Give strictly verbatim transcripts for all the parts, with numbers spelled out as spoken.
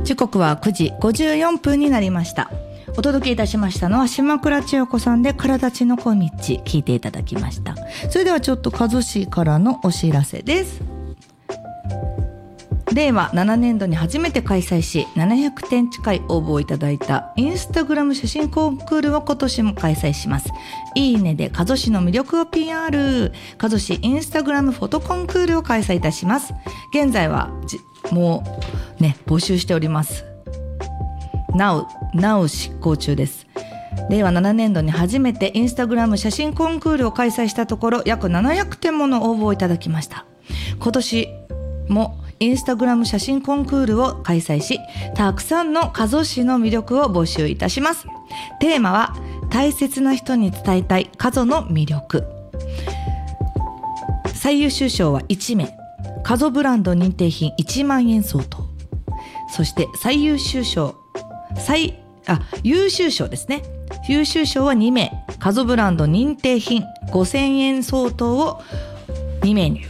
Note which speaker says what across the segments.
Speaker 1: 時刻はくじごじゅうよんぷんになりました。お届けいたしましたのは島倉千代子さんで体ちの小道、聞いていただきました。それではちょっと加須市からのお知らせです。れいわななねんどに初めて開催しななひゃくてん近い応募をいただいたインスタグラム写真コンクールを今年も開催します。いいねで加須市の魅力を ピーアール、 加須市インスタグラムフォトコンクールを開催いたします。現在はじもうね募集しております。 Now, Now 執行中です。れいわななねんどに初めてインスタグラム写真コンクールを開催したところ約ななひゃくてんもの応募をいただきました。今年もインスタグラム写真コンクールを開催し、たくさんの加須市の魅力を募集いたします。テーマは大切な人に伝えたい加須の魅力。最優秀賞はいちめい、加須ブランド認定品いちまんえん相当。そして最優秀賞最あ優秀賞ですね。優秀賞はにめい、加須ブランド認定品ごせんえん相当をにめいに。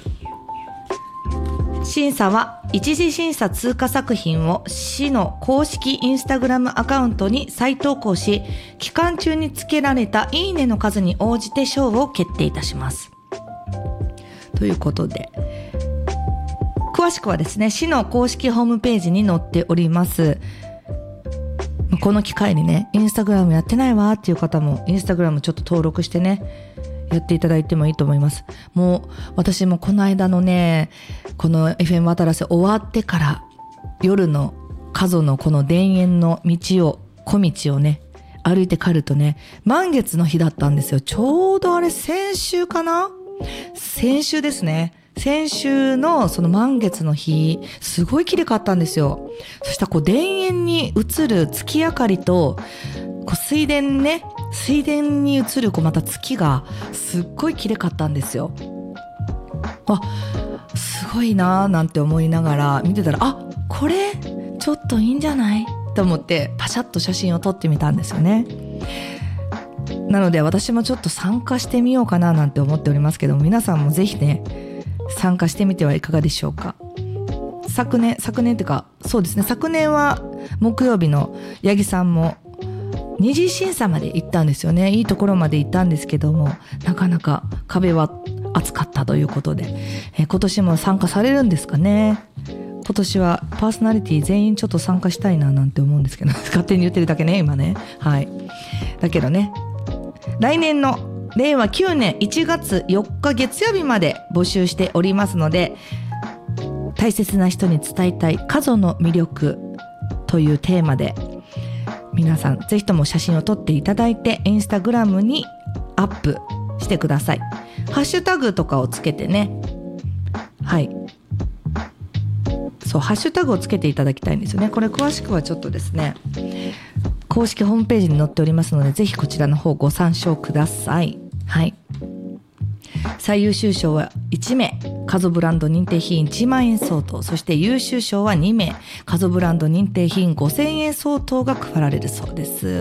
Speaker 1: 審査は一次審査通過作品を市の公式インスタグラムアカウントに再投稿し、期間中につけられたいいねの数に応じて賞を決定いたします。ということで、詳しくはですね、市の公式ホームページに載っております。この機会にね、インスタグラムやってないわっていう方もインスタグラムちょっと登録してね、やっていただいてもいいと思います。もう私もこの間のね、この エフエム 渡良瀬終わってから夜の加須のこの田園の道を小道をね歩いて帰るとね、満月の日だったんですよ。ちょうどあれ先週かな、先週ですね。先週のその満月の日、すごい綺麗かったんですよ。そしたらこう田園に映る月明かりとこう水田ね、水田に映るこうまた月がすっごい綺麗かったんですよ。あ、すごいなーなんて思いながら見てたら、あ、これちょっといいんじゃないと思ってパシャッと写真を撮ってみたんですよね。なので私もちょっと参加してみようかななんて思っておりますけども、皆さんもぜひね参加してみてはいかがでしょうか。昨年昨年っていうかそうですね、昨年は木曜日の八木さんも二次審査まで行ったんですよね。いいところまで行ったんですけども、なかなか壁は厚かったということで、えー、今年も参加されるんですかね。今年はパーソナリティ全員ちょっと参加したいななんて思うんですけど勝手に言ってるだけね今ね。はい。だけどね、来年のれいわきゅうねんいちがつよっか月曜日まで募集しておりますので、大切な人に伝えたい加須の魅力というテーマで皆さんぜひとも写真を撮っていただいてインスタグラムにアップしてください。ハッシュタグとかをつけてね、はい、そうハッシュタグをつけていただきたいんですよね。これ詳しくはちょっとですね公式ホームページに載っておりますので、ぜひこちらの方ご参照ください。はい。最優秀賞はいちめい、加須ブランド認定品いちまんえん相当、そして優秀賞はにめい、加須ブランド認定品ごせんえん相当が配られるそうです。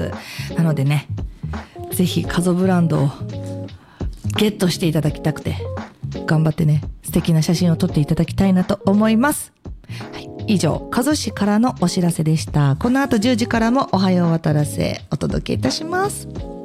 Speaker 1: なのでね、ぜひ加須ブランドをゲットしていただきたくて、頑張ってね、素敵な写真を撮っていただきたいなと思います。はい、以上、加須市からのお知らせでした。この後じゅうじからもおはよう渡良瀬お届けいたします。